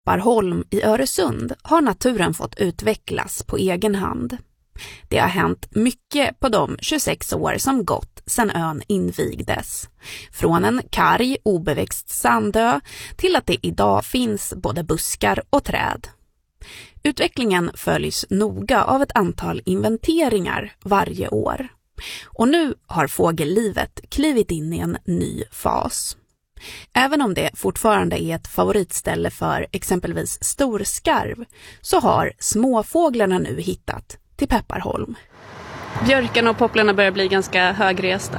Pepparholm i Öresund har naturen fått utvecklas på egen hand. Det har hänt mycket på de 26 år som gått sedan ön invigdes. Från en karg, obeväxt sandö till att det idag finns både buskar och träd. Utvecklingen följs noga av ett antal inventeringar varje år. Och nu har fågellivet klivit in i en ny fas. Även om det fortfarande är ett favoritställe för exempelvis storskarv så har småfåglarna nu hittat till Pepparholm. Björken och popplarna börjar bli ganska högresta.